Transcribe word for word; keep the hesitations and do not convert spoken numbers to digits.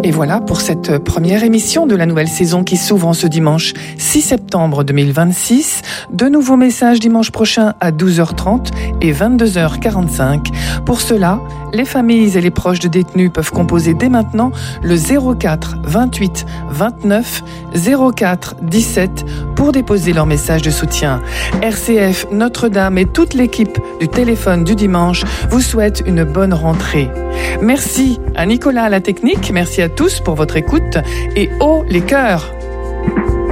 Et voilà pour cette première émission de la nouvelle saison qui s'ouvre en ce dimanche six septembre deux mille vingt-six. De nouveaux messages dimanche prochain à douze heures trente et vingt-deux heures quarante-cinq. Pour cela, les familles et les proches de détenus peuvent composer dès maintenant le zéro quatre vingt-huit vingt-neuf zéro quatre dix-sept pour déposer leur message de soutien. R C F, Notre-Dame et toute l'équipe du téléphone du dimanche vous souhaitent une bonne rentrée. Merci à Nicolas à la technique, merci à tous pour votre écoute et haut les cœurs.